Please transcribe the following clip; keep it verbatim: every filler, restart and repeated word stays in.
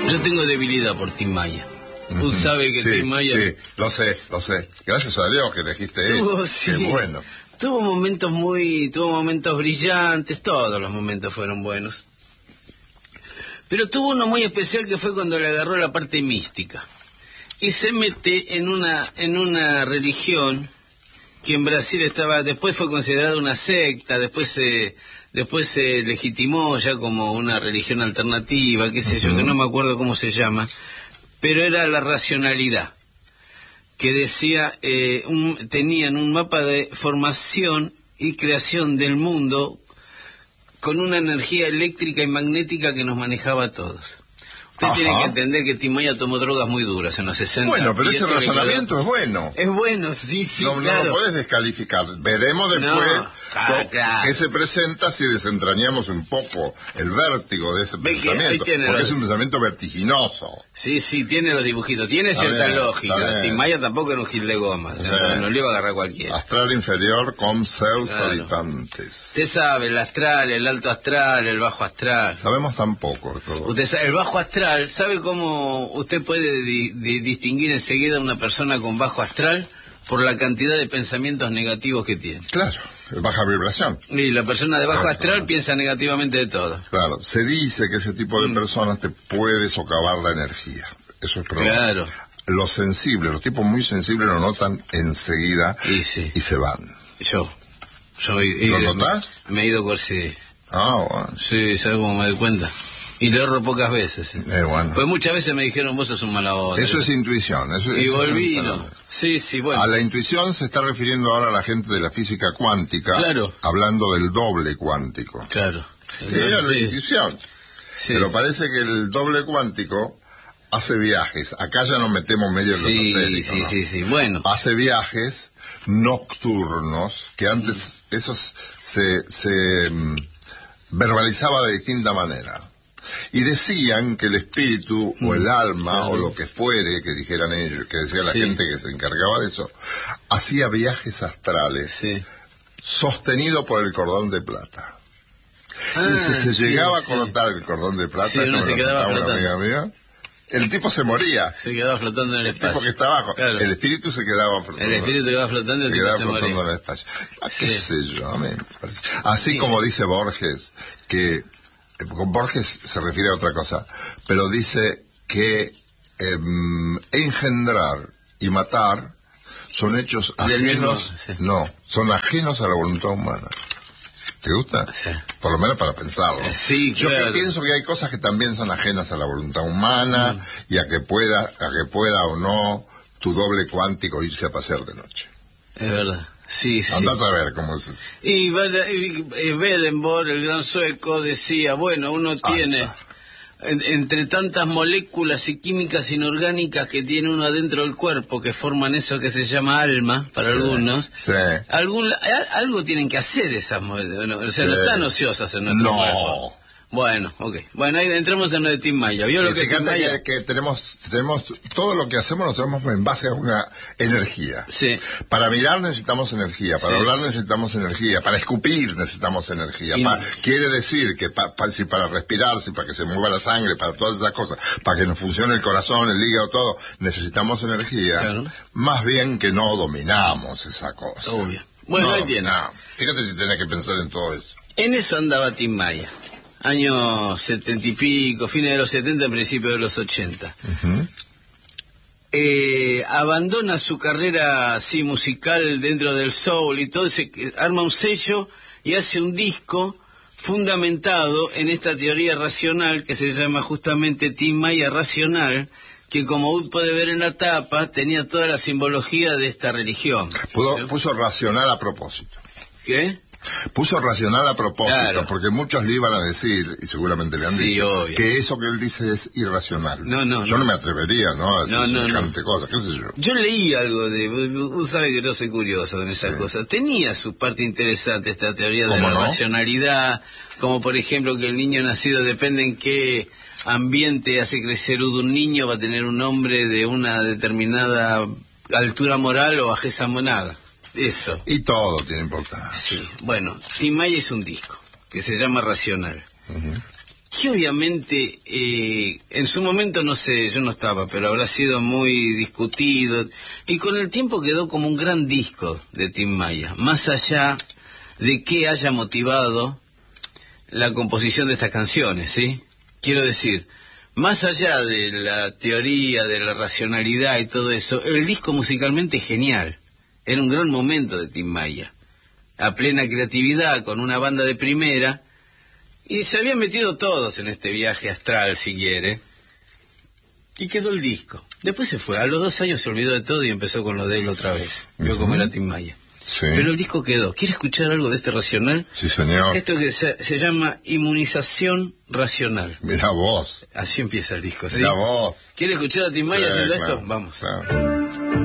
Yo tengo debilidad por Tim Maya. Tú sabes que sí, Tim Maya... Sí, lo sé, lo sé. Gracias a Dios que elegiste Tuvo, él. sí. Qué bueno. Tuvo momentos muy... Tuvo momentos brillantes, todos los momentos fueron buenos. Pero tuvo uno muy especial que fue cuando le agarró la parte mística. Y se mete en una, en una religión que en Brasil estaba... Después fue considerada una secta, después se... Después se legitimó ya como una religión alternativa, qué sé yo, uh-huh. que no me acuerdo cómo se llama, pero era la racionalidad, que decía, eh, un, tenían un mapa de formación y creación del mundo con una energía eléctrica y magnética que nos manejaba a todos. Usted Ajá. tiene que entender que Tim Maya tomó drogas muy duras en los sesenta. Bueno, pero ese razonamiento quedó... es bueno. Es bueno, sí, sí, no, claro. No lo puedes descalificar. Veremos después no, claro, claro. qué se presenta si desentrañamos un poco el vértigo de ese pensamiento. Porque los... es un pensamiento vertiginoso. Sí, sí, tiene los dibujitos. Tiene está cierta bien, lógica. Tim Maya tampoco era un gil de goma. O sea, no, no le iba a agarrar cualquiera. Astral inferior con Zeus claro. habitantes. Usted sabe, el astral, el alto astral, el bajo astral. Sabemos tan poco de todo. Usted sabe, el bajo astral. ¿Sabe cómo usted puede di di distinguir enseguida a una persona con bajo astral? Por la cantidad de pensamientos negativos que tiene. Claro, baja vibración. Y la persona de bajo claro, astral claro. piensa negativamente de todo. Claro, se dice que ese tipo de mm. personas te puede socavar la energía. Eso es probable. Claro. Los sensibles, los tipos muy sensibles lo notan enseguida y, sí. y se van. Yo. yo he, ¿Lo he, notás? Me he ido por sí. Ah, bueno. Sí, ¿sabes cómo me doy cuenta? Y lo erro pocas veces. ¿eh? Eh, bueno. Pues muchas veces me dijeron, vos sos un mala onda. Eso es intuición. Eso, y eso volví, es no. Sí, sí, bueno. A la intuición se está refiriendo ahora la gente de la física cuántica. Claro. Hablando del doble cuántico. Claro. Que era sí. la intuición. Sí. Pero parece que el doble cuántico hace viajes. Acá ya nos metemos medio en sí, lo esotérico, sí, ¿no? sí, sí, bueno. Hace viajes nocturnos, que antes esos se, se um, verbalizaba de distinta manera. Y decían que el espíritu mm, o el alma claro. o lo que fuere, que dijeran ellos, que decía la sí. gente que se encargaba de eso, hacía viajes astrales sí. sostenido por el cordón de plata. Ah, y si se sí, llegaba sí. a cortar el cordón de plata, sí, uno se quedaba una amiga mía, el tipo se moría. Se quedaba flotando en el, el espacio. El tipo que está abajo. Claro. El espíritu se quedaba flotando. El espíritu quedaba flotando y el se tipo quedaba se flotando moría. en el espacio. Ah, ¿Qué sí. sé yo? A mí me parece. Así sí. como dice Borges, que con Borges se refiere a otra cosa, pero dice que eh, engendrar y matar son hechos ajenos, mismo, sí. no, son ajenos a la voluntad humana. ¿Te gusta? Sí. Por lo menos para pensarlo. Sí, Yo claro. que pienso que hay cosas que también son ajenas a la voluntad humana mm. y a que pueda, a que pueda o no tu doble cuántico irse a pasear de noche. Es verdad. Sí, sí. Andás a ver cómo es eso. Y, vaya, y, y Swedenborg, el gran sueco, decía, bueno, uno tiene, en, entre tantas moléculas y químicas inorgánicas que tiene uno adentro del cuerpo, que forman eso que se llama alma, para sí, algunos, sí. algún, algo tienen que hacer esas moléculas, o sea, sí. no están ociosas en nuestro no. cuerpo. Bueno, ok. Bueno, ahí entremos en lo de Tim Maya. ¿Vio lo que Fíjate Tim Maya? que, que tenemos, tenemos, todo lo que hacemos lo hacemos en base a una energía. Sí. Para mirar necesitamos energía, para sí. hablar necesitamos energía, para escupir necesitamos energía. Y... Pa, quiere decir que pa, pa, si para respirar, si para que se mueva la sangre, para todas esas cosas, para que nos funcione el corazón, el hígado, todo, necesitamos energía. Claro. Más bien que no dominamos esa cosa. Obvio. Bueno, no, ahí tiene. No. Fíjate si tenés que pensar en todo eso. En eso andaba Tim Maya. Años setenta y pico, fines de los setenta, principios de los ochenta. Uh-huh. eh, abandona su carrera así musical dentro del soul y todo, se arma un sello y hace un disco fundamentado en esta teoría racional que se llama justamente Tim Maya Racional, que como usted puede ver en la tapa tenía toda la simbología de esta religión. Pudo, puso racional a propósito. ¿Qué? Puso racional a propósito, claro. porque muchos le iban a decir, y seguramente le han sí, dicho, obvio. que eso que él dice es irracional. No, no, yo no. no me atrevería, ¿no? A decir no, no, semejante no. cosa, qué sé yo. Yo leí algo de... Usted sabe que yo soy curioso en esas sí. cosas. Tenía su parte interesante esta teoría de la no? racionalidad, como por ejemplo que el niño nacido depende en qué ambiente hace crecer un niño, va a tener un hombre de una determinada altura moral o bajeza monada. Eso. Y todo tiene importancia. Sí. Bueno, Tim Maya es un disco que se llama Racional. Uh-huh. que obviamente eh, en su momento, no sé, yo no estaba, pero habrá sido muy discutido, y con el tiempo quedó como un gran disco de Tim Maya, más allá de que haya motivado la composición de estas canciones, ¿sí? Quiero decir, más allá de la teoría, de la racionalidad y todo eso, el disco musicalmente es genial. Era un gran momento de Tim Maya, a plena creatividad, con una banda de primera, y se habían metido todos en este viaje astral, si quiere, y quedó el disco. Después se fue, a los dos años se olvidó de todo y empezó con lo de él otra vez. Vio uh-huh. cómo era Tim Maya. Sí. Pero el disco quedó. ¿Quiere escuchar algo de este racional? Sí, señor. Esto que se, se llama Inmunización Racional. Mira vos. Así empieza el disco, ¿sí? Mira vos. ¿Quiere escuchar a Tim Maya sí, haciendo claro, esto? Vamos. Claro.